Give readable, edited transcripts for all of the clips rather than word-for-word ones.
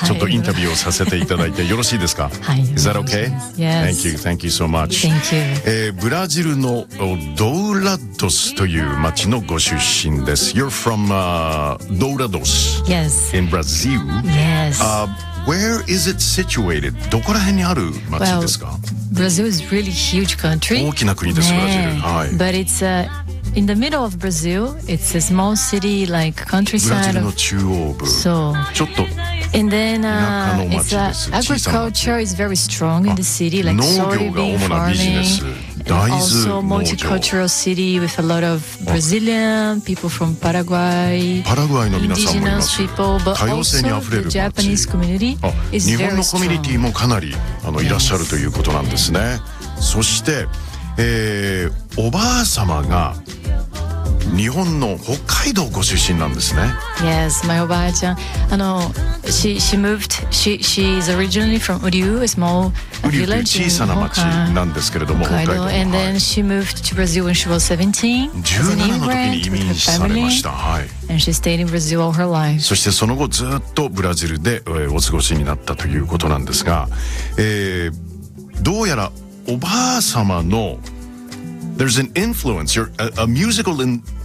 ちょっとインタビューをさせていただいてよろしいですか？ はい。 Is that okay? Yes. Thank you so much. Thank you. ブラジルのドウラドスという町のご出身です。You're from Dourados Yes. in Brazil. Yes. Where is it situated? どこら辺にある町ですか？ Brazil is really huge country. 大きな国です、ブラジル。はい。 But it's in the middle of Brazil. It's a small city like ブラジ countryside ルの of 中央部。 so. ちょっと And then 田舎の it's 町です。小さな町。 agriculture is very strong in the city, like 農業が soybean 主なビジネス。 farming. 大 And 豆 also 農場。 multicultural city with a lot of Brazilian people from Paraguay, パラグアイの皆さんもいま indigenous す。 people, but 多様性にあ also ふれる the 町。 Japanese community is 日本 very のコミュニティ strong. もかなりいらっしゃるということなんですね。そして、おばあ様が日本の北海道ご出身なんですね。 Yes, my おばあちゃん、she moved. She is originally from Uryu, a small ウリュウという village 小さな町 in なんですけれども、北海道 Hokkaido, and は then she moved to Brazil when she was 17 as an 17の時に immigrant 移 with her 民されま family, した。はい。 and she stayed in Brazil all her life. そしてその後ずっとブラジルでお過ごしになったということなんですが、どうやらおばあ様の There's an influence, a musical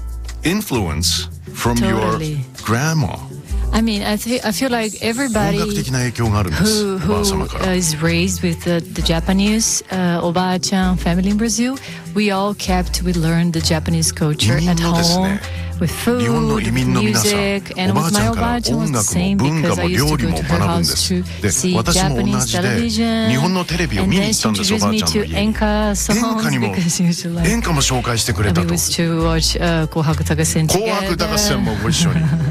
influence from Totally. your grandma. I mean, I feel like 音 everybody 楽的な影響があるんです。 who おばあ様から。 is raised with the Japanese Oba-chan family in Brazil, we all learned the Japanese culture 移民 at のですね、 home with 日本の food, 移民の皆さん、 music, お and ばあ with ちゃ my んから Oba-chan 音 was the 楽も same 文化 because も I used 料 to 理 go も to her 学ぶんで house す。 to で、 see 私も同 Japanese じで television, 日本のテレビを and 見に then 行った she んです、おば introduced あ me ちゃん to の家に。 enka 演 songs 歌にも because she used to like 演歌も紹介してくれ we たと。 used to watch 紅白歌合戦紅白歌合戦 together. もご一緒に。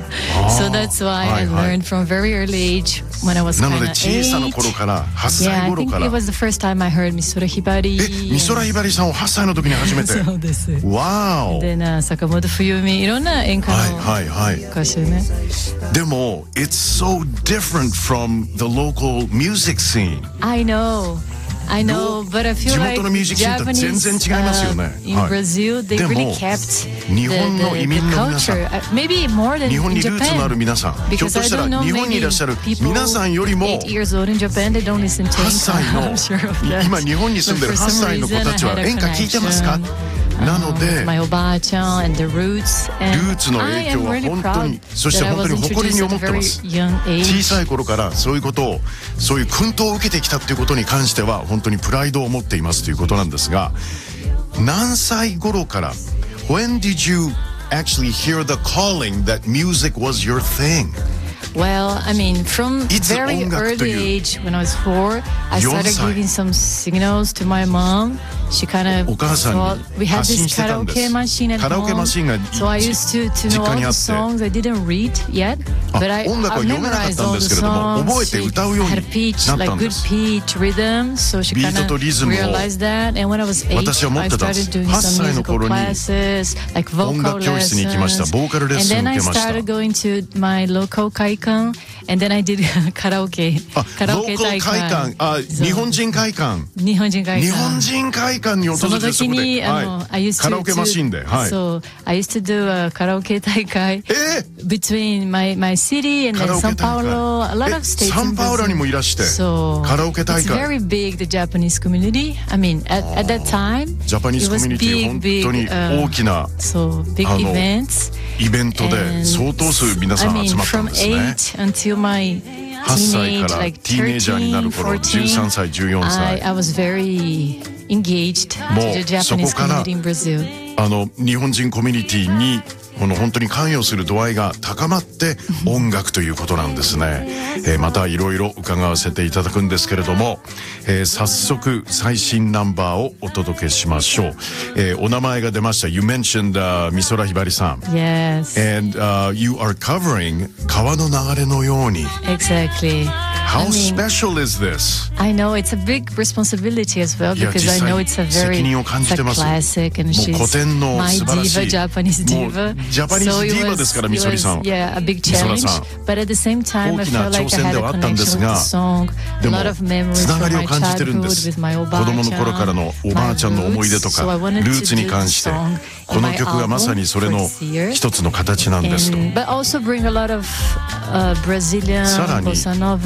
So that's why I learned from very early age when I was なの kind で of 小さな 8. 頃から8 Yeah, 歳 I 頃 think から it was the first time I heard 美空ひばり。 美空ひばりさんを8歳の時に初めて。 そうです。 わーお。 で坂本冬美いろんな演歌のはいはいはい。 歌手ね。 でも It's so different from the local music scene. I know, but I feel 地 like 元のミュージックシーンと全 Japanese 然違いますよね。 in はい。 Brazil they でも really kept 日本の移民の皆さん、 the culture, maybe more than 日本 in にルーツのある Japan. 皆さん、ひょっと Because した I ら don't know, 日本にいらっしゃる maybe people 皆さんよりも 8 years old in Japan they don't listen to 8歳 enka. の I'm sure of that. 今日本に住んでる But 8 for some 歳の子 reason, たちは I had a 演歌聞いてますか？ connection, なので my おばあちゃん and the roots, ル and ーツの影響は I am really 本当に proud そして that I 本当 was に誇りに introduced 思 at って a ま very す。 young 小 age. さい頃からそういうことをそういう薫陶を受けてきたということに関しては本当にプライドを持っていますということなんですが、何歳頃から When did you actually hear the calling that music was your thing? Well, I mean, from いつ very 音楽という early age, when I was 4, I 4 started 歳 giving some signals to my mom. She kind of お母さんに we had 発 this 信してたんです karaoke machine at カラオケ home. マシンが So I used to 実 know 家 all にあ the って songs. I didn't read yet, but I 音楽は読めなかっ memorized たん all で the すけれども songs. 覚えて She 歌うように had pitch, なった like んで good す。 pitch rhythm. So she ビー kind トと of リズムを realized that. And when I was 8, 私は持っ I てたんです started doing 8 some 歳の musical 頃に classes, like 音 vocal 楽教室に行きました。 lessons. ボーカルレッ And スンを then 受 I けました started going to my local 会館 and then I did karaoke. ローカル会館、日本人会館、 日本人会館。 日本人会館に訪そのれてそ時にこで、はい、 I used to カラオケマシンで、はい。 そう、I used to do a カラオケ大会 between my city and カ then ラオケ São 大会 Paulo, a lot of states サ in ンパウロにもいらして、 そうカラオケ大 It's 会。 very big, the Japanese community. I mean, at that time, ジャパニーズ it コ was ミュニティ big, 本当に big, 大きな so big あの events. イベントで And 相当数皆さん I 集 mean, まったん from ですね。 8 until my 8歳 teenage, から like ティーネイジャーになる頃、 13, 13歳、14 14, 歳。 I was very engaged to も the うそこ Japanese から community in Brazil. 日本人コミュニティにこの本当に関与する度合いが高まって音楽ということなんですね。またいろいろ伺わせていただくんですけれども、早速最新ナンバーをお届けしましょう。お名前が出ました。You mentioned、美空ひばりさん。 Yes. And、you are covering 川の流れのように。 Exactly. How I mean, special is this? I know it's a big responsibility as well いや because I know it's a 実際 very 責任を感じ it's て a ます。 classic and もう she's 古典の my 素晴らし diva, い。 Japanese もう diva. ジャパニーズ So デ it ィーバ was, ですから、 it 美空さん。 was, yeah, a big 美空 challenge. さん。 But at the same time, I 大きな felt like 挑 I 戦 had で a はあったん connection で with す the が、 song, で a も lot of memories つなが from りを my 感じてるん childhood です。 with my 子供の頃からのおばあちゃんの思い出とか So I wanted ル to ーツに do 関 the して、 song この in my 曲がまさ album にそれ for の this year. 一つの形なんですと。 But also bring a lot of Brazilian さらに bossa nova